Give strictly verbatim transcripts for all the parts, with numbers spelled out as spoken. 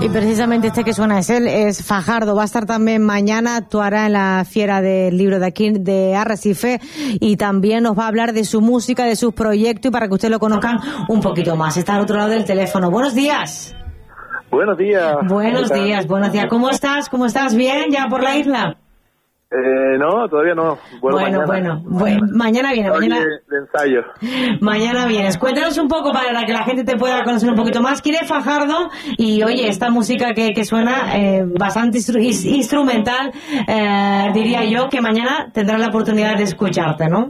Y precisamente este que suena es él, es Fajardo. Va a estar también mañana, actuará en la Fiera del Libro de aquí de Arrecife y también nos va a hablar de su música, de sus proyectos y para que ustedes lo conozcan un poquito más. Está al otro lado del teléfono. Buenos días. Buenos días. Buenos días, buenos días. ¿Cómo estás? ¿Cómo estás? ¿Bien ya por la isla? Eh, no, todavía no. Bueno, bueno, bueno, bueno. Mañana viene, mañana. De, de ensayo. Mañana vienes. Cuéntanos un poco para que la gente te pueda conocer un poquito más. ¿Quién es Fajardo? Y oye, esta música que, que suena eh, bastante instru instrumental, eh, diría yo que mañana tendrás la oportunidad de escucharte, ¿no?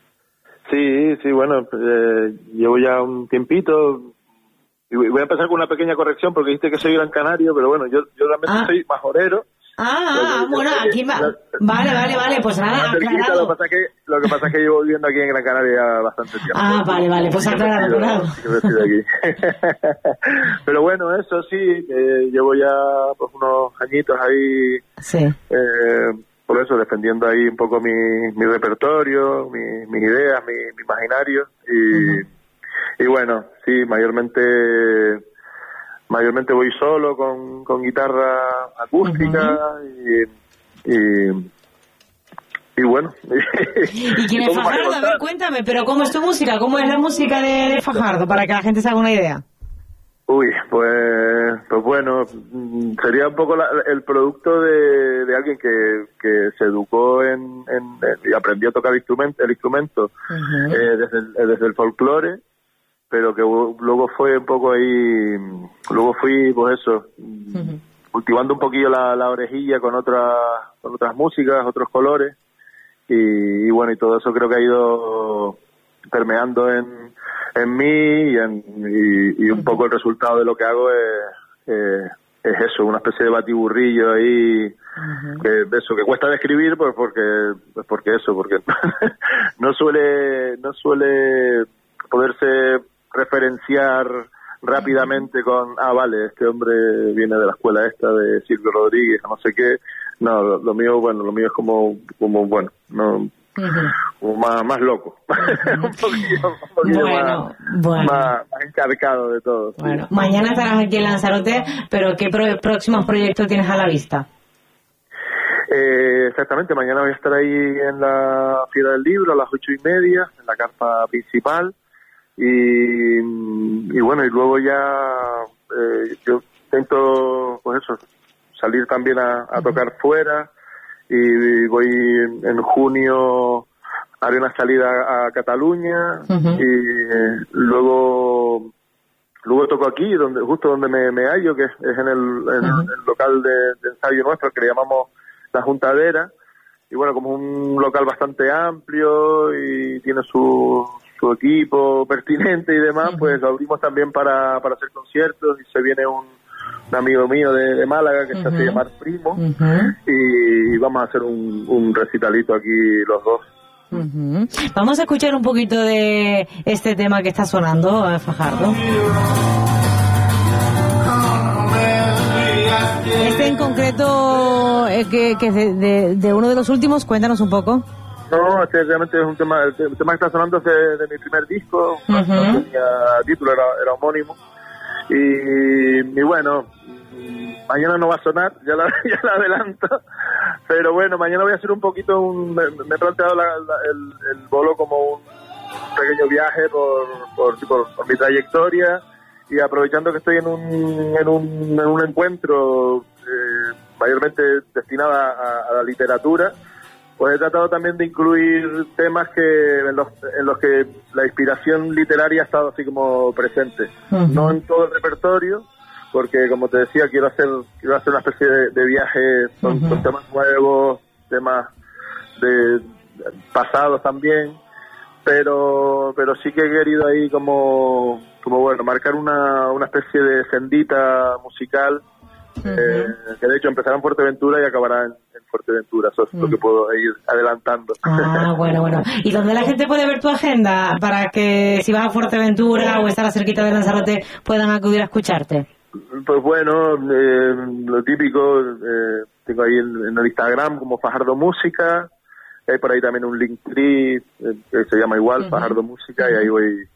Sí, sí, bueno, eh, llevo ya un tiempito. Y voy a empezar con una pequeña corrección porque dijiste que soy gran canario, pero bueno, yo, yo realmente Ah. soy majorero. Ah, Lo que- bueno, aquí va. lo- Vale, vale, vale, pues nada, Más cerquita, aclarado. Lo que, pasa es que, lo que pasa es que llevo viviendo aquí en Gran Canaria bastante tiempo. Ah, vale, vale, pues Sí que aclarado, resido- aclarado. sí que resido aquí. Pero bueno, eso sí, eh, llevo ya pues unos añitos ahí, Sí. eh, por eso, defendiendo ahí un poco mi, mi repertorio, mi- mis ideas, mi, mi imaginario. Y, Ujú. y bueno, sí, mayormente... Mayormente voy solo con, con guitarra acústica y, y y bueno. ¿Y quién es ¿Cómo para Fajardo? A ver, contar? cuéntame, pero ¿cómo es tu música? ¿Cómo es la música de, de Fajardo? Para que la gente se haga una idea. Uy, pues, pues bueno, mm, sería un poco la- el producto de, de alguien que, que se educó en, en- en- y aprendió a tocar el instrumento, el instrumento Ujú. eh, desde, el, eh, desde el folclore, pero que u- luego fue un poco ahí, luego fui, pues eso, mm, Ujú. cultivando un poquillo la, la orejilla con otras con otras músicas, otros colores, y, y bueno, y todo eso creo que ha ido permeando en, en mí y, en, y, y un poco el resultado de lo que hago es, eh, es eso, una especie de batiburrillo ahí, que de eso que cuesta describir, pues porque pues porque eso, porque no suele no suele poderse referenciar rápidamente con, ah, vale, este hombre viene de la escuela esta de Silvio Rodríguez, no sé qué. No, lo, lo mío, bueno, lo mío es como, como bueno, no, Ujú. como más, más loco. un poquillo, un poquillo Bueno, más, bueno. más, más encarcado de todo. sí. Bueno, mañana estarás aquí en Lanzarote, pero ¿qué pro próximos proyectos tienes a la vista? Eh, exactamente, mañana voy a estar ahí en la Fiera del Libro a las ocho y media, en la carpa principal. Y, y bueno, y luego ya eh, yo intento, pues eso, salir también a, a tocar fuera, y voy en junio, haré una salida a Cataluña. Ujú. Y eh, luego luego toco aquí, donde justo donde me, me hallo, que es, es en, el, en Ujú. el local de, de ensayo nuestro, que le llamamos La Juntadera. Y bueno, como es un local bastante amplio y tiene su, su equipo pertinente y demás, Ujú. pues lo abrimos también para, para hacer conciertos, y se viene un, un amigo mío de, de Málaga que se hace Ujú. llamar Primo, Ujú. y vamos a hacer un, un recitalito aquí los dos. Ujú. Vamos a escuchar un poquito de este tema que está sonando, eh, Fajardo. Este en concreto, eh, que, que es de, de, de uno de los últimos, cuéntanos un poco. No, este realmente es un tema, el te- el tema que está sonando es de, de mi primer disco, Ujú. no tenía título, era, era homónimo. Y, y bueno, mm, mañana no va a sonar, ya la, ya la adelanto, pero bueno, mañana voy a hacer un poquito, un, me, me he planteado la- la- el, el bolo como un pequeño viaje por, por, por, por mi trayectoria, y aprovechando que estoy en un, en un, en un encuentro eh, mayormente destinado a, a la literatura, pues he tratado también de incluir temas que en los, en los que la inspiración literaria ha estado así como presente. Ujú. No en todo el repertorio, porque como te decía, quiero hacer quiero hacer una especie de, de viaje con, Ujú. con temas nuevos, temas de pasados también, pero pero sí que he querido ahí como como bueno marcar una, una especie de sendita musical. Eh, que de hecho empezará en Fuerteventura y acabará en, en Fuerteventura. Eso es lo que puedo ir adelantando. Ah, bueno, bueno. ¿Y dónde la gente puede ver tu agenda para que si vas a Fuerteventura o estarás cerquita de Lanzarote puedan acudir a escucharte? Pues bueno, eh, lo típico, eh, tengo ahí en, en el Instagram como Fajardo Música, hay por ahí también un Linktree eh, que se llama igual, Ujú. Fajardo Música, y ahí voy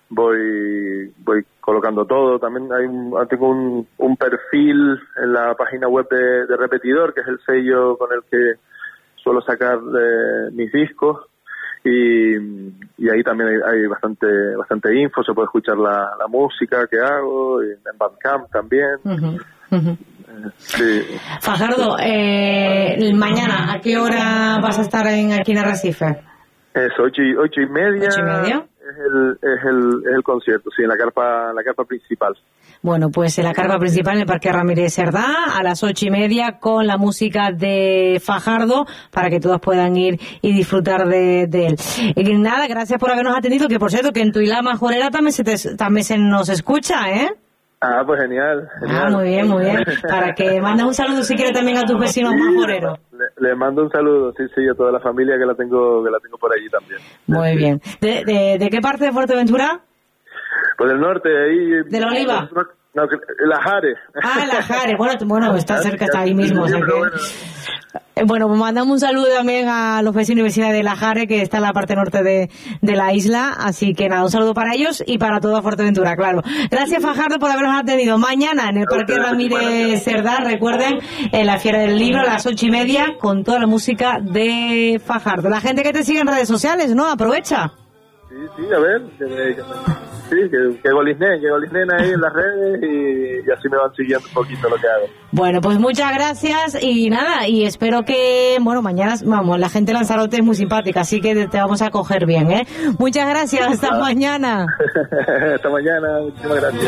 voy voy colocando todo. También hay un, tengo un, un perfil en la página web de, de Repetidor, que es el sello con el que suelo sacar eh, mis discos, y, y ahí también hay, hay bastante bastante info, se puede escuchar la, la música que hago, y en Bandcamp también. Uh-huh, uh-huh. Sí. Fajardo, eh, mañana, ¿a qué hora vas a estar en, aquí en Arrecife? Es ocho y, ocho y media. ¿Ocho y media? Es el, es el, es el concierto, sí, en la carpa, la carpa principal. Bueno, pues en la carpa principal en el Parque Ramírez Cerdá a las ocho y media con la música de Fajardo para que todos puedan ir y disfrutar de, de él. Y nada, gracias por habernos atendido, que por cierto que en Tuilá Majorera también se, te, también se nos escucha, ¿eh? Ah, pues genial, genial. Ah, muy bien, muy bien. Para que mandes un saludo si quieres también a tus vecinos sí, majoreros. Le, le mando un saludo, sí, sí, a toda la familia que la tengo que la tengo por allí también. Muy sí. bien. ¿De, de, ¿De qué parte de Fuerteventura? Pues del norte, ahí. ¿De la Oliva? No, La Jare. Ah, La Jare. Bueno, bueno, está cerca, está ahí mismo. O sea que... bueno. Bueno, pues mandamos un saludo también a los vecinos y vecinas de La Jare, que está en la parte norte de, de la isla. Así que nada, un saludo para ellos y para toda Fuerteventura, claro. Gracias, Fajardo, por habernos atendido. Mañana en el Parque Ramírez Cerdá, recuerden, en la Fiera del Libro a las ocho y media, con toda la música de Fajardo. La gente que te sigue en redes sociales, ¿no? Aprovecha. Sí, sí, a ver, que, que, sí, que, que golisnen, que golisnen ahí en las redes y, y así me van siguiendo un poquito lo que hago. Bueno, pues muchas gracias y nada, y espero que, bueno, mañana, vamos, la gente de Lanzarote es muy simpática, así que te vamos a coger bien, ¿eh? Muchas gracias, hasta mañana. Hasta mañana, muchísimas gracias.